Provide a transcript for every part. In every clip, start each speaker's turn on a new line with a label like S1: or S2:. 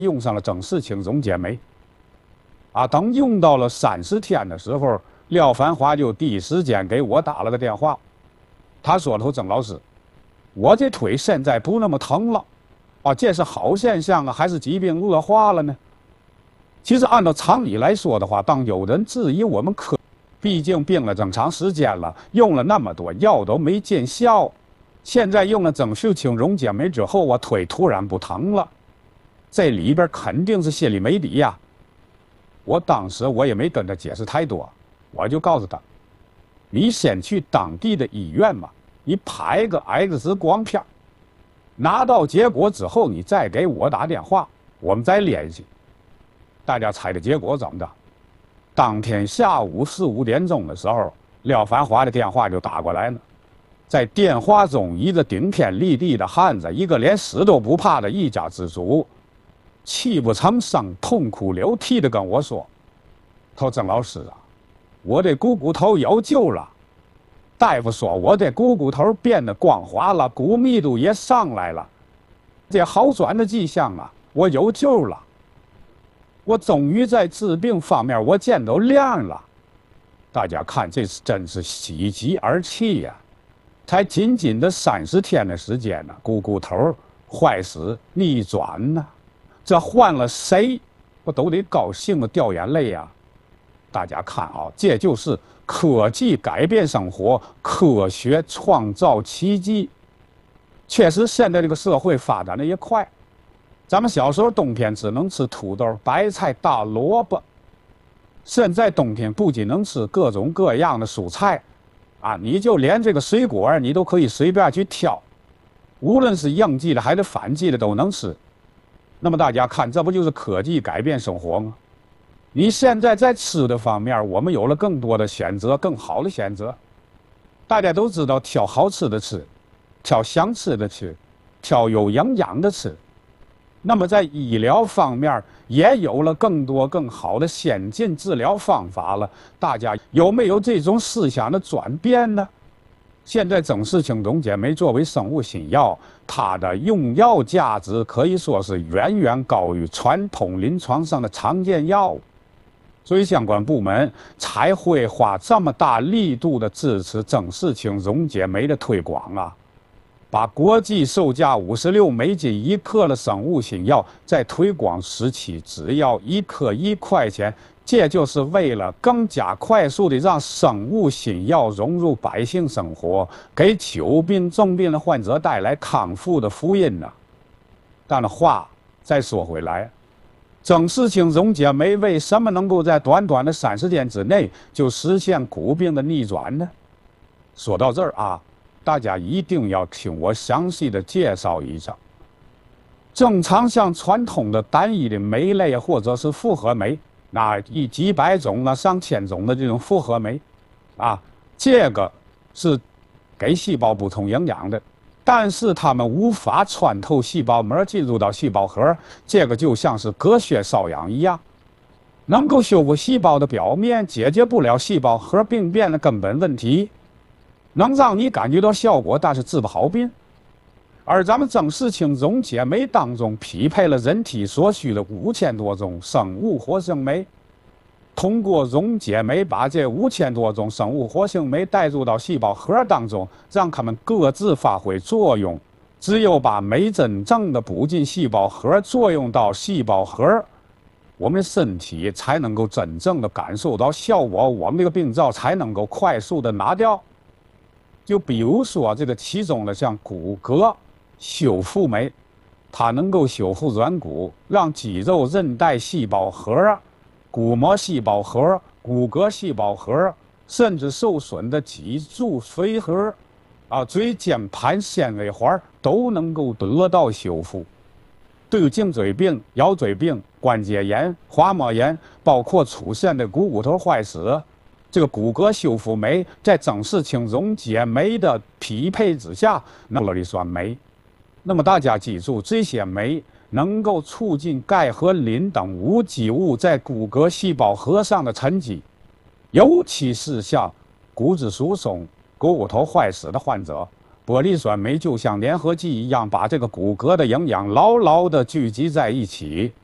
S1: 用上了整氏青溶解酶。等用到了30天的时候，廖繁华就第一时间给我打了个电话。他说：“曾老师，我这腿现在不那么疼了，这是好现象啊，还是疾病恶化了呢？”其实按照常理来说的话，当有人质疑我们毕竟病了这么长时间了，用了那么多药都没见效，现在用了整氏青溶解酶之后，我腿突然不疼了，这里边肯定是心里没底呀。我当时我也没跟他解释太多，我就告诉他：“你先去当地的医院嘛，你拍个 X 光片，拿到结果之后，你再给我打电话，我们再联系。”大家猜的结果怎么的？当天下午4、5点钟的时候，廖繁华的电话就打过来了。在电话中，一个顶天立地的汉子，一个连死都不怕的一家之主，泣不成声、痛哭流涕地跟我说：“曾老师啊，我这股头有救了。大夫说我这股头变得光滑了，骨密度也上来了，这好转的迹象啊，我有救了。我终于在治病方面我见到亮了。”大家看，这真是喜极而泣呀！才仅仅的30天的时间呢，股头坏死逆转呢，这换了谁不都得高兴的掉眼泪呀？大家看这就是科技改变生活，科学创造奇迹。确实，现在这个社会发展的也快。咱们小时候冬天只能吃土豆、白菜、大萝卜，现在冬天不仅能吃各种各样的蔬菜，你就连这个水果你都可以随便去挑，无论是应季的还是反季的都能吃。那么大家看，这不就是科技改变生活吗？你现在在吃的方面，我们有了更多的选择，更好的选择。大家都知道挑好吃的吃，挑香吃的吃，挑有营养的吃。那么在医疗方面也有了更多更好的先进治疗方法了，大家有没有这种思想的转变呢？现在整氏青溶解酶作为生物新药，它的用药价值可以说是远远高于传统临床上的常见药物，所以相关部门才会花这么大力度的支持整氏青溶解酶的推广啊。把国际售价56美金1克的生物新药在推广时期只要1克1块钱，这就是为了更加快速地让生物新药融入百姓生活，给久病重病的患者带来康复的福音呢。但话再说回来，整氏青溶解酶为什么能够在短短的30天之内就实现骨病的逆转呢？说到这儿大家一定要听我详细的介绍一下。正常像传统的单一的酶类或者是复合酶，几百种上千种的这种复合酶，这个是给细胞补充营养的，但是它们无法穿透细胞膜进入到细胞核，这个就像是隔靴搔痒一样，能够修复细胞的表面，解决不了细胞核病变的根本问题。能让你感觉到效果，但是治不好病。而咱们整氏青溶解酶当中匹配了人体所需的5000多种生物活性酶，通过溶解酶把这5000多种生物活性酶带入到细胞核当中，让它们各自发挥作用。只有把酶真正的补进细胞核，作用到细胞核，我们身体才能够真正的感受到效果，我们这个病灶才能够快速的拿掉。就比如说这个其中的像骨骼修复酶，它能够修复软骨，让肌肉韧带细胞核、骨膜细胞核、骨骼细胞核，甚至受损的脊柱髓核椎间盘纤维环都能够得到修复。对于颈椎病、腰椎病、关节炎、滑膜炎，包括出现的骨头坏死，这个骨骼修复酶在整氏青溶解酶的匹配之下，能够算酶。那么大家记住，这些酶能够促进钙和磷等无机物在骨骼细胞核上的沉积，尤其是像骨质疏松、骨头坏死的患者，玻璃酸酶就像粘合剂一样，把这个骨骼的营养牢牢地聚集在一起，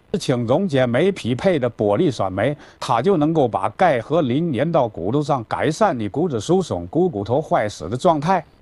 S1: 青中间酶匹配的玻璃酸酶，它就能够把钙和磷粘到骨头上，改善你骨质疏松、股骨头坏死的状态。